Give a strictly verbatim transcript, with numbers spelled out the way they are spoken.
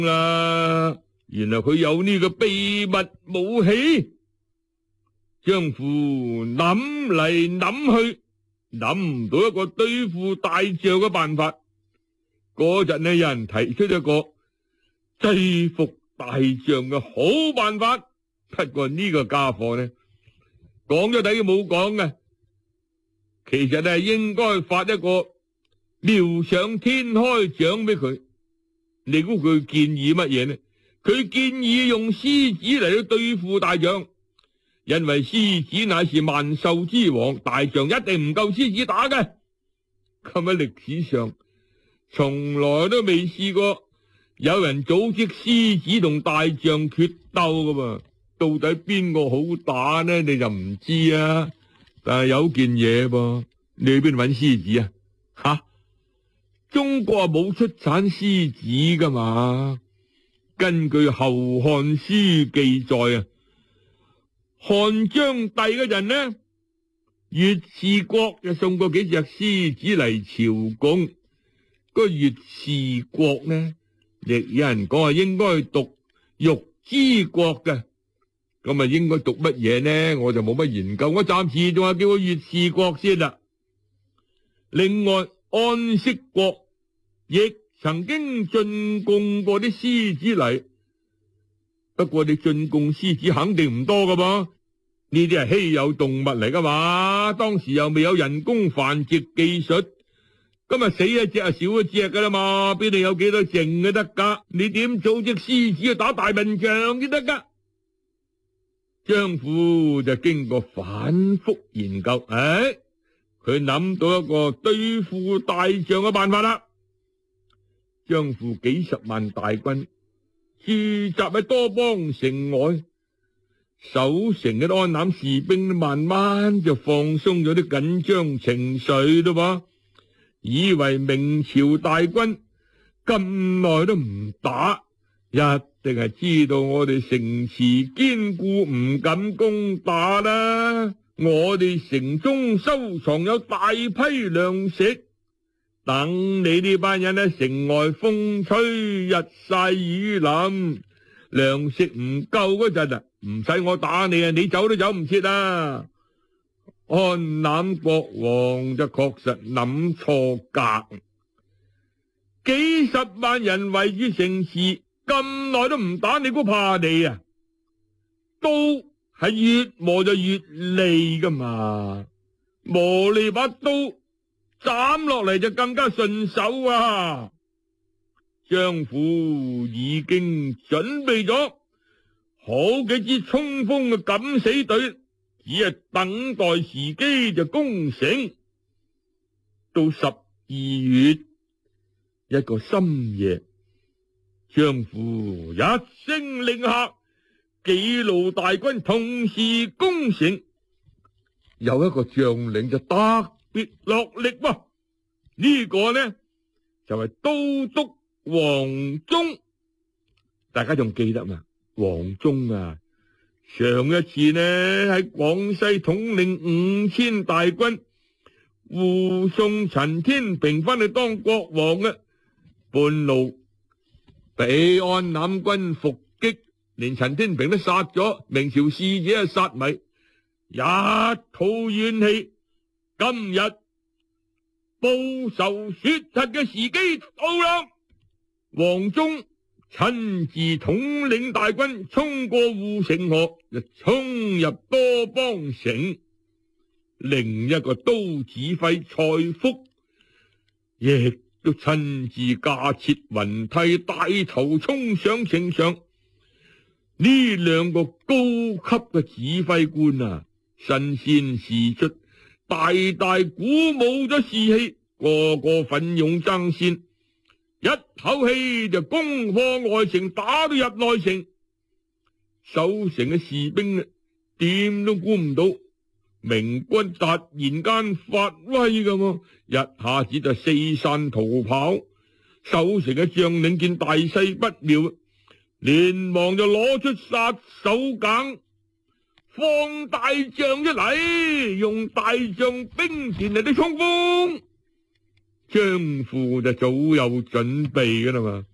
啦，原來佢有呢個秘密武器。張父諗嚟諗去，諗唔到一個對付大象嘅辦法。嗰陣呢，有人提出一個制服大象嘅好辦法，不過呢個家伙呢，講咗底冇講嘅，其實係應該發一個妙想天開獎俾佢。你估佢建議乜嘢呢？佢建議用獅子嚟到對付大象，因為獅子乃是萬獸之王，大象一定唔夠獅子打嘅。咁喺歷史上從來都未試過有人組織獅子同大象決鬥噶嘛，到底邊個好打呢？你就唔知啊。但係有件嘢噃，你去邊搵獅子啊？吓，中國冇出產獅子噶嘛？根據《後漢書》記載啊，漢章帝嗰陣呢，岳士國就送過幾隻獅子嚟朝貢。個岳士國呢，亦有人講係應該讀玉之國嘅，咁啊應該讀乜嘢呢？我就冇乜研究，我暫時仲係叫個岳士國先啦。另外，安息國亦曾經進貢過啲獅子嚟，不過你進貢獅子肯定唔多噶噃，呢啲係稀有動物嚟噶嘛，當時又未有人工繁殖技術。今日死一隻啊，少一隻噶啦嘛，邊度有幾多剩嘅得噶？你點組織獅子去打大笨象先得噶？張父就經過反覆研究，誒，佢諗到一個對付大象嘅辦法啦。張父幾十萬大軍駐紮喺多邦城外，守城嘅安南士兵慢慢就放鬆咗啲緊張情緒咯噃。以為明朝大軍咁耐都唔打，一定係知道我哋城池堅固，唔敢攻打啦。我哋城中收藏有大批糧食，等你呢班人喺城外風吹日曬雨淋，糧食唔夠嗰陣啊，唔使我打你啊，你走都走唔切啊！安南國王就確實諗錯格，幾十萬人圍住城池咁耐都唔打，你估怕你啊？刀係越磨就越利噶嘛，磨利把刀斬落嚟就更加順手啊！張父已經準備咗好幾支衝鋒嘅敢死隊，只係等待時機就攻城。到十二月一個深夜，張父一聲令下，幾路大軍同時攻城。有一個將領就特別落力喎，呢個呢就係都督黃忠。大家仲記得嘛？黃忠啊，上一次呢喺廣西統領五千大軍護送陳天平翻去當國王嘅，半路俾安南軍伏擊，連陳天平都殺咗，明朝使者啊殺迷，一肚怨氣。今日報仇雪恨嘅時機到啦！黃忠親自統領大軍衝過護城河，就衝入多邦城。另一個都指揮蔡福亦都親自架設雲梯，帶頭衝上城牆。呢兩個高級嘅指揮官啊，身先士出，大大鼓舞咗士氣，個個奮勇爭先，一口氣就攻破外城，打到入內城。守城嘅士兵啊，點都估唔到明軍突然間發威咁，一下子就四散逃跑。守城嘅將領見大勢不妙，連忙就攞出殺手鐧，放大象一嚟，用大象兵團嚟到衝鋒。張父就早有準備噶啦嘛，